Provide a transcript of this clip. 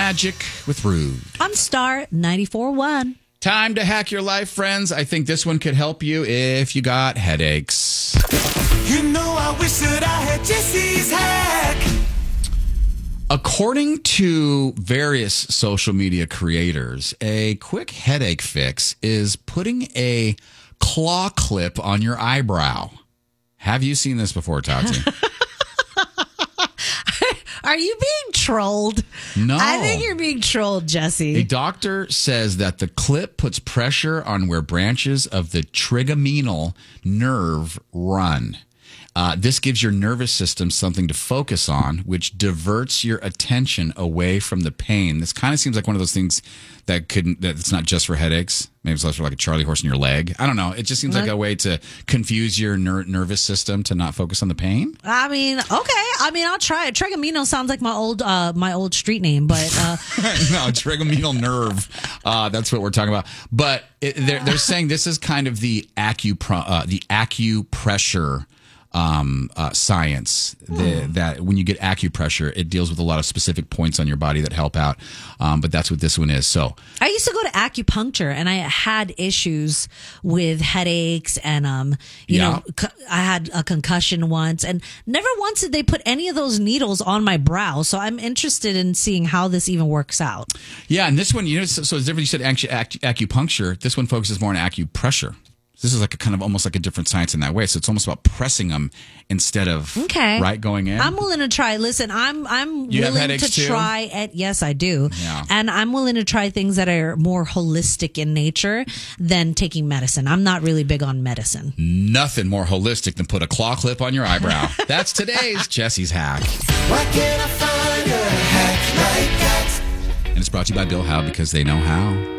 Magic with Rude. On Star 94.1. Time to hack your life, friends. I think this one could help you if you got headaches. You know, I wish that I had Jesse's hack. According to various social media creators, a quick headache fix is putting a claw clip on your eyebrow. Have you seen this before, Tati? Are you being trolled? No. I think you're being trolled, Jesse. A doctor says that the clip puts pressure on where branches of the trigeminal nerve run. This gives your nervous system something to focus on, which diverts your attention away from the pain. This kind of seems like one of those things that it's not just for headaches. Maybe it's less for like a Charlie horse in your leg. I don't know. It just seems like a way to confuse your nervous system to not focus on the pain. I mean, okay. I mean, I'll try it. Trigeminal sounds like my old street name, but no, trigeminal nerve. That's what we're talking about. But they're saying this is kind of the acupressure science. That when you get acupressure, it deals with a lot of specific points on your body that help out. But that's what this one is. So I used to go to acupuncture, and I had issues with headaches, and I had a concussion once, and never once did they put any of those needles on my brow. So I'm interested in seeing how this even works out. Yeah, and this one, so it's different. You said acupuncture. This one focuses more on acupressure. This is like a kind of almost like a different science in that way. So it's almost about pressing them instead of right going in. I'm willing to try. Listen, I'm you willing to try it. Yes, I do. Yeah. And I'm willing to try things that are more holistic in nature than taking medicine. I'm not really big on medicine. Nothing more holistic than put a claw clip on your eyebrow. That's today's Jesse's Hack. Why can't I find a hack like that? And it's brought to you by Bill Howe, because they know how.